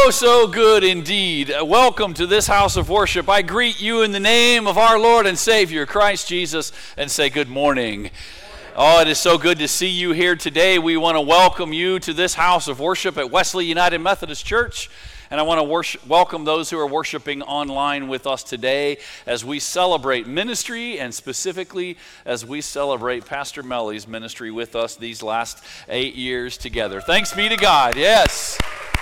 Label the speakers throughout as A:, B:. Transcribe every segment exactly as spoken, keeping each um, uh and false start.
A: Oh, so good indeed. Welcome to this house of worship. I greet you in the name of our Lord and Savior, Christ Jesus, and say good morning. Oh, it is so good to see you here today. We want to welcome you to this house of worship at Wesley United Methodist Church. And I want to worship, welcome those who are worshiping online with us today as we celebrate ministry, and specifically as we celebrate Pastor Melly's ministry with us these last eight years together. Thanks be to God. Yes.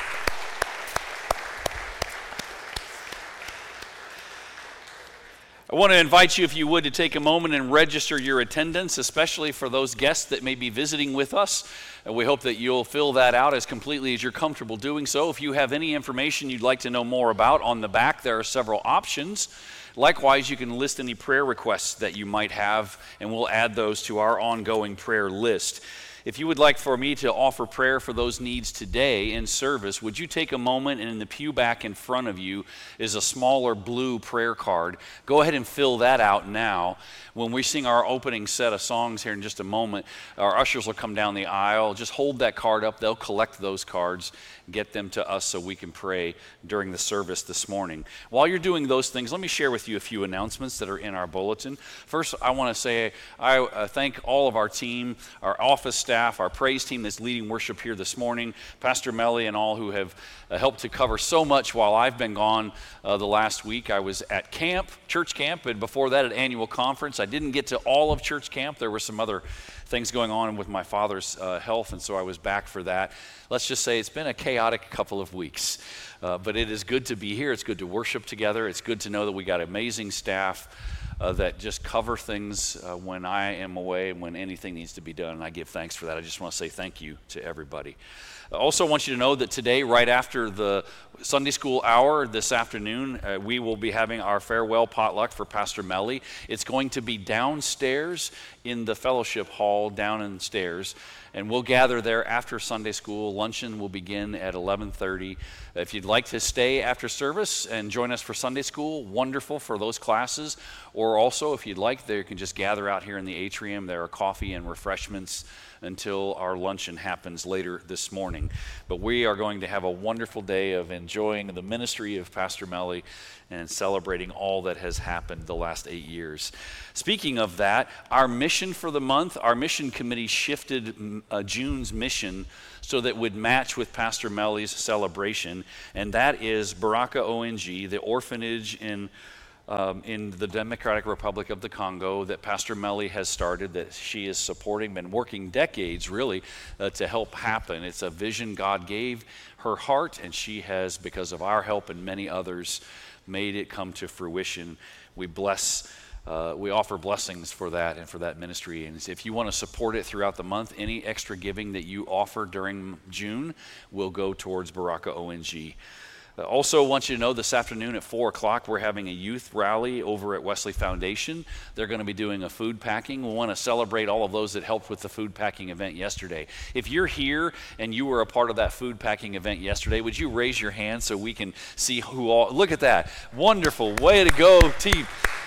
A: I want to invite you, if you would, to take a moment and register your attendance, especially for those guests that may be visiting with us. And we hope that you'll fill that out as completely as you're comfortable doing so. If you have any information you'd like to know more about, on the back there are several options. Likewise, you can list any prayer requests that you might have, and we'll add those to our ongoing prayer list. If you would like for me to offer prayer for those needs today in service, would you take a moment, and in the pew back in front of you is a smaller blue prayer card. Go ahead and fill that out now. When we sing our opening set of songs here in just a moment, our ushers will come down the aisle. Just hold that card up. They'll collect those cards, get them to us so we can pray during the service this morning. While you're doing those things, let me share with you a few announcements that are in our bulletin. First, I want to say I uh, thank all of our team, our office staff, our praise team that's leading worship here this morning, Pastor Melly and all who have uh, helped to cover so much while I've been gone uh, the last week. I was at camp, church camp, and before that at annual conference. I didn't get to all of church camp. There were some other things going on with my father's uh, health, and so I was back for that. Let's just say it's been a chaotic couple of weeks, uh, but it is good to be here. It's good to worship together. It's good to know that we got amazing staff uh, that just cover things uh, when I am away and when anything needs to be done, and I give thanks for that. I just want to say thank you to everybody. I also want you to know that today, right after the Sunday school hour this afternoon, uh, we will be having our farewell potluck for Pastor Melly. It's going to be downstairs in the fellowship hall down in the stairs, and we'll gather there after Sunday school. Luncheon will begin at eleven thirty. If you'd like to stay after service and join us for Sunday school, wonderful for those classes. Or also, if you'd like, there you can just gather out here in the atrium. There are coffee and refreshments until our luncheon happens later this morning. But we are going to have a wonderful day of enjoying the ministry of Pastor Melly and celebrating all that has happened the last eight years. Speaking of that, our mission for the month, our mission committee shifted uh, June's mission so that it would match with Pastor Melly's celebration, and that is Baraka O N G, the orphanage in Um, in the Democratic Republic of the Congo that Pastor Melly has started, that she is supporting, been working decades really uh, to help happen. It's a vision God gave her heart, and she has, because of our help and many others, made it come to fruition. We bless, uh, we offer blessings for that and for that ministry. And if you want to support it throughout the month, any extra giving that you offer during June will go towards Baraka O N G. Also want you to know this afternoon at four o'clock we're having a youth rally over at Wesley Foundation. They're going to be doing a food packing. We want to celebrate all of those that helped with the food packing event yesterday. If you're here and you were a part of that food packing event yesterday, would you raise your hand so we can see who all... Look at that. Wonderful. Way to go, team.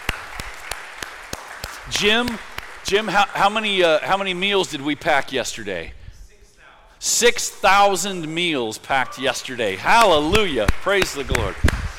A: Jim, Jim, how, how many uh, how many meals did we pack yesterday? six thousand meals packed yesterday. Hallelujah. Praise the Lord.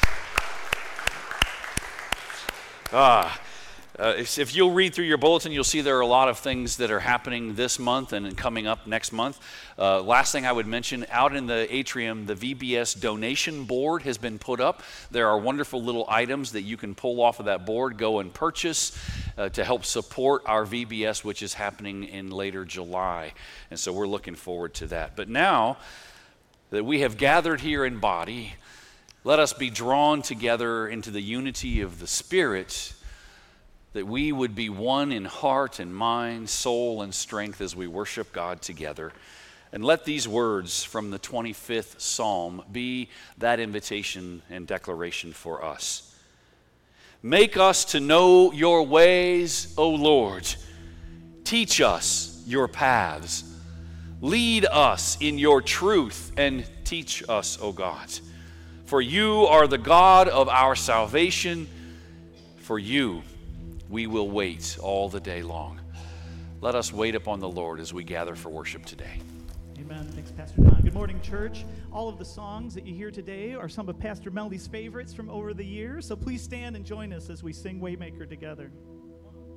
A: Ah, uh, if, if you'll read through your bulletin, you'll see there are a lot of things that are happening this month and coming up next month. Uh, last thing I would mention, out in the atrium, the V B S donation board has been put up. There are wonderful little items that you can pull off of that board, go and purchase uh, to help support our V B S, which is happening in later July. And so we're looking forward to that. But now that we have gathered here in body, let us be drawn together into the unity of the Spirit, that we would be one in heart and mind, soul and strength as we worship God together. And let these words from the twenty-fifth Psalm be that invitation and declaration for us. Make us to know your ways, O Lord. Teach us your paths. Lead us in your truth and teach us, O God. For you are the God of our salvation. For you we will wait all the day long. Let us wait upon the Lord as we gather for worship today.
B: Amen. Thanks, Pastor Don. Good morning, church. All of the songs that you hear today are some of Pastor Melly's favorites from over the years, so please stand and join us as we sing Waymaker together.